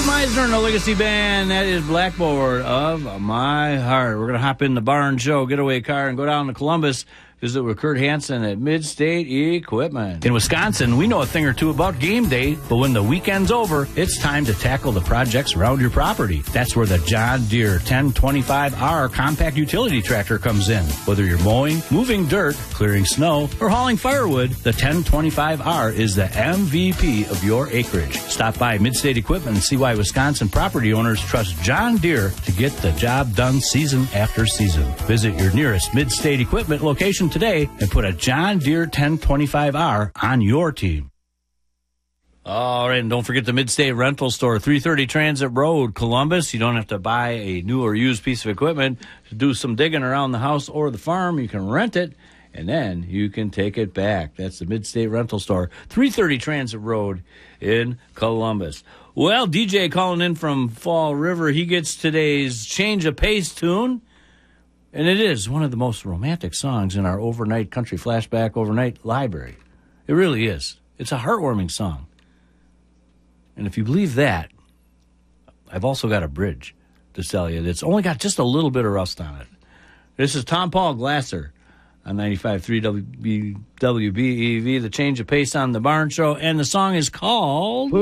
Meisner and the Legacy Band. That is Blackboard of My Heart. We're going to hop in the Barn Show getaway car and go down to Columbus. Visit with Kurt Hansen at Mid-State Equipment. In Wisconsin, we know a thing or two about game day, but when the weekend's over, it's time to tackle the projects around your property. That's where the John Deere 1025R compact utility tractor comes in. Whether you're mowing, moving dirt, clearing snow, or hauling firewood, the 1025R is the MVP of your acreage. Stop by Mid-State Equipment and see why Wisconsin property owners trust John Deere to get the job done season after season. Visit your nearest Mid-State Equipment location today and put a John Deere 1025R on your team. All right, and don't forget the Mid-State Rental Store, 330 Transit Road, Columbus. You don't have to buy a new or used piece of equipment to do some digging around the house or the farm. You can rent it, and then you can take it back. That's the Mid-State Rental Store, 330 Transit Road in Columbus. Well, DJ calling in from Fall River. He gets today's Change of Pace tune. And it is one of the most romantic songs in our overnight country flashback overnight library. It really is. It's a heartwarming song. And if you believe that, I've also got a bridge to sell you that's only got just a little bit of rust on it. This is Tom Paul Glasser on 95.3 WBEV, the Change of Pace on the Barn Show. And the song is called